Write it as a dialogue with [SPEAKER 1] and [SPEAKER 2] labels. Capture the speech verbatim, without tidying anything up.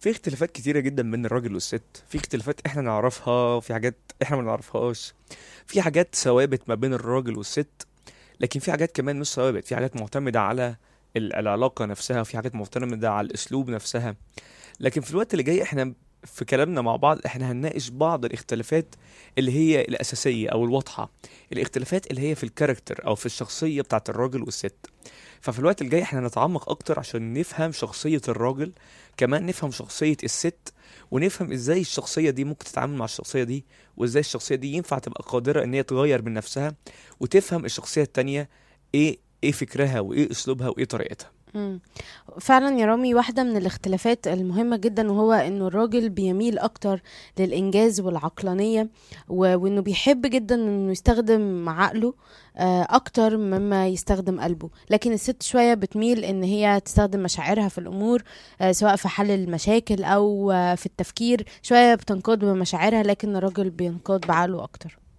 [SPEAKER 1] في اختلافات كتيرة جدا بين الراجل والست، في اختلافات احنا نعرفها وفي حاجات احنا ما نعرفهاش، في حاجات ثوابت ما بين الراجل والست، لكن في حاجات كمان مش ثوابت، في حاجات معتمدة على ال- العلاقة نفسها، وفي حاجات معتمدة على الأسلوب نفسها. لكن في الوقت اللي جاي احنا في كلامنا مع بعض احنا هنناقش بعض الاختلافات اللي هي الأساسية أو الواضحة، الاختلافات اللي هي في الكاركتر أو في الشخصية بتاعت الراجل والست. ففي الوقت الجاي احنا هنتعمق أكتر عشان نفهم شخصية الراجل، كمان نفهم شخصية الست، ونفهم ازاي الشخصية دي ممكن تتعامل مع الشخصية دي، وازاي الشخصية دي ينفع تبقى قادرة ان هي تغير من نفسها وتفهم الشخصية التانية ايه ايه فكرها وايه اسلوبها وايه طريقتها.
[SPEAKER 2] مم. فعلا يا رامي، واحدة من الاختلافات المهمة جدا وهو انه الراجل بيميل اكتر للانجاز والعقلانية، و- وانه بيحب جدا انه يستخدم عقله آه، اكتر مما يستخدم قلبه. لكن الست شوية بتميل ان هي تستخدم مشاعرها في الامور، آه، سواء في حل المشاكل او آه، في التفكير. شوية بتنقاد بمشاعرها، لكن الراجل بينقاد بعقله اكتر.